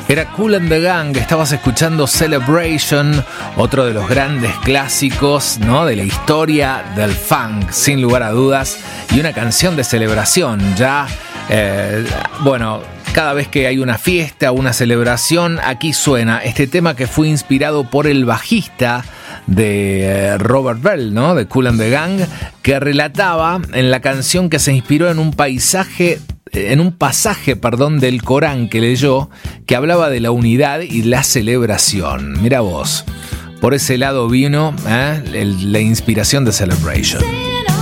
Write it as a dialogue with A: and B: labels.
A: Era Kool and the Gang, estabas escuchando Celebration, otro de los grandes clásicos, ¿no?, de la historia del funk, sin lugar a dudas, y una canción de celebración. Ya, cada vez que hay una fiesta, una celebración, aquí suena este tema que fue inspirado por el bajista de Robert Bell, ¿no?, de Kool and the Gang, que relataba en la canción que se inspiró en un pasaje del Corán que leyó, que hablaba de la unidad y la celebración. Mira vos, por ese lado vino la inspiración de Celebration.